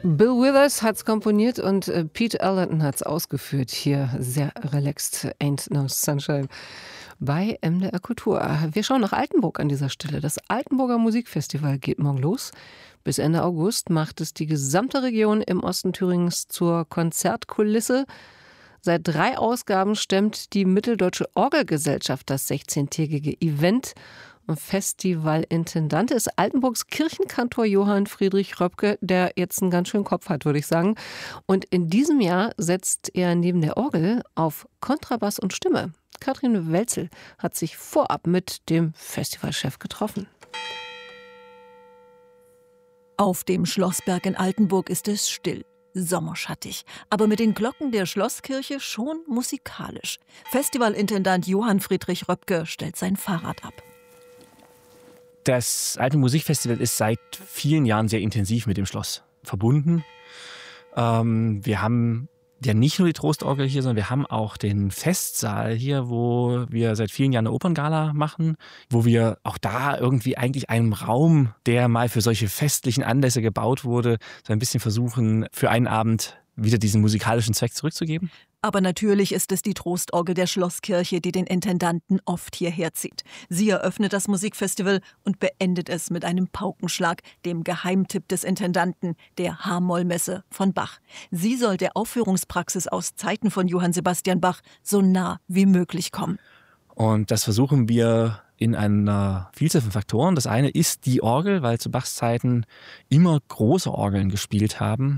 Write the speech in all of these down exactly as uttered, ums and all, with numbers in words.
Bill Withers hat es komponiert und äh, Pete Ellington hat es ausgeführt. Hier sehr relaxed, Ain't No Sunshine bei M D R Kultur. Wir schauen nach Altenburg an dieser Stelle. Das Altenburger Musikfestival geht morgen los. Bis Ende August macht es die gesamte Region im Osten Thüringens zur Konzertkulisse. Seit drei Ausgaben stemmt die Mitteldeutsche Orgelgesellschaft das sechzehntägige Event. Und Festivalintendant ist Altenburgs Kirchenkantor Johann Friedrich Röpke, der jetzt einen ganz schönen Kopf hat, würde ich sagen. Und in diesem Jahr setzt er neben der Orgel auf Kontrabass und Stimme. Katrin Welzel hat sich vorab mit dem Festivalchef getroffen. Auf dem Schlossberg in Altenburg ist es still, sommerschattig, aber mit den Glocken der Schlosskirche schon musikalisch. Festivalintendant Johann Friedrich Röpke stellt sein Fahrrad ab. Das Altenburger Musikfestival ist seit vielen Jahren sehr intensiv mit dem Schloss verbunden. Ähm, wir haben ja nicht nur die Trostorgel hier, sondern wir haben auch den Festsaal hier, wo wir seit vielen Jahren eine Operngala machen, wo wir auch da irgendwie eigentlich einen Raum, der mal für solche festlichen Anlässe gebaut wurde, so ein bisschen versuchen, für einen Abend wieder diesen musikalischen Zweck zurückzugeben. Aber natürlich ist es die Trostorgel der Schlosskirche, die den Intendanten oft hierher zieht. Sie eröffnet das Musikfestival und beendet es mit einem Paukenschlag, dem Geheimtipp des Intendanten, der H-Moll-Messe von Bach. Sie soll der Aufführungspraxis aus Zeiten von Johann Sebastian Bach so nah wie möglich kommen. Und das versuchen wir in einer Vielzahl von Faktoren. Das eine ist die Orgel, weil zu Bachs Zeiten immer große Orgeln gespielt haben.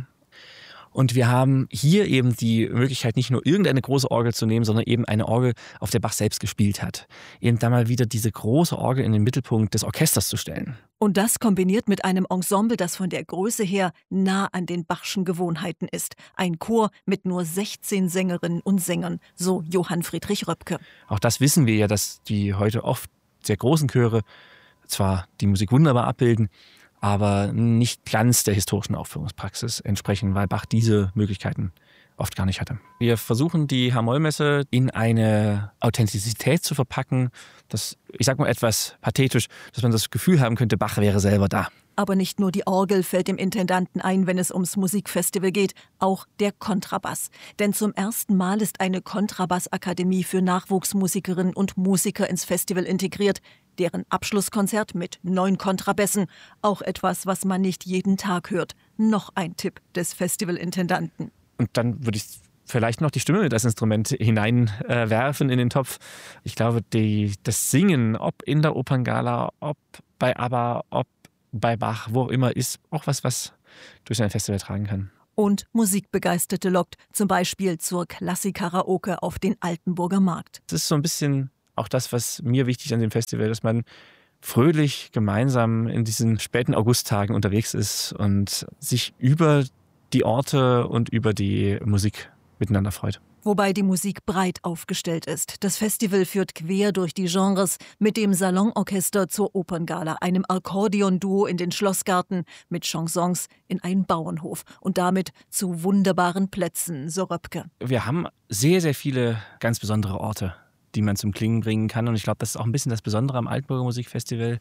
Und wir haben hier eben die Möglichkeit, nicht nur irgendeine große Orgel zu nehmen, sondern eben eine Orgel, auf der Bach selbst gespielt hat. Eben da mal wieder diese große Orgel in den Mittelpunkt des Orchesters zu stellen. Und das kombiniert mit einem Ensemble, das von der Größe her nah an den Bachschen Gewohnheiten ist. Ein Chor mit nur sechzehn Sängerinnen und Sängern, so Johann Friedrich Röpke. Auch das wissen wir ja, dass die heute oft sehr großen Chöre zwar die Musik wunderbar abbilden, aber nicht ganz der historischen Aufführungspraxis entsprechen, weil Bach diese Möglichkeiten oft gar nicht hatte. Wir versuchen die H-Moll-Messe in eine Authentizität zu verpacken, das, ich sag mal etwas pathetisch, dass man das Gefühl haben könnte, Bach wäre selber da. Aber nicht nur die Orgel fällt dem Intendanten ein, wenn es ums Musikfestival geht, auch der Kontrabass. Denn zum ersten Mal ist eine Kontrabassakademie für Nachwuchsmusikerinnen und Musiker ins Festival integriert. Deren Abschlusskonzert mit neun Kontrabässen. Auch etwas, was man nicht jeden Tag hört. Noch ein Tipp des Festivalintendanten. Und dann würde ich vielleicht noch die Stimme mit als Instrument hineinwerfen äh, in den Topf. Ich glaube, die, das Singen, ob in der Operngala, ob bei ABBA, ob bei Bach, wo auch immer, ist auch was, was durch ein Festival tragen kann. Und Musikbegeisterte lockt, zum Beispiel zur Klassik-Karaoke auf den Altenburger Markt. Das ist so ein bisschen auch das, was mir wichtig an dem Festival, dass man fröhlich gemeinsam in diesen späten Augusttagen unterwegs ist und sich über die Orte und über die Musik miteinander freut. Wobei die Musik breit aufgestellt ist. Das Festival führt quer durch die Genres mit dem Salonorchester zur Operngala, einem Akkordeonduo in den Schlossgarten, mit Chansons in einen Bauernhof und damit zu wunderbaren Plätzen, so Röpke. Wir haben sehr, sehr viele ganz besondere Orte, die man zum Klingen bringen kann. Und ich glaube, das ist auch ein bisschen das Besondere am Altenburger Musikfestival,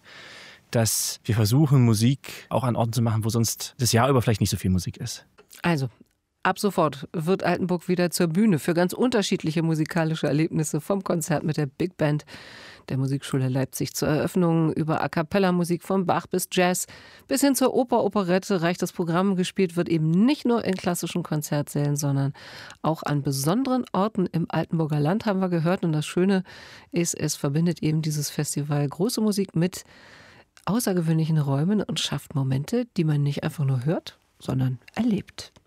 dass wir versuchen, Musik auch an Orten zu machen, wo sonst das Jahr über vielleicht nicht so viel Musik ist. Also, ab sofort wird Altenburg wieder zur Bühne für ganz unterschiedliche musikalische Erlebnisse, vom Konzert mit der Big Band der Musikschule Leipzig zur Eröffnung über A-cappella-Musik von Bach bis Jazz bis hin zur Oper, Operette reicht das Programm. Gespielt wird eben nicht nur in klassischen Konzertsälen, sondern auch an besonderen Orten im Altenburger Land, haben wir gehört. Und das Schöne ist, es verbindet eben dieses Festival große Musik mit außergewöhnlichen Räumen und schafft Momente, die man nicht einfach nur hört, sondern erlebt.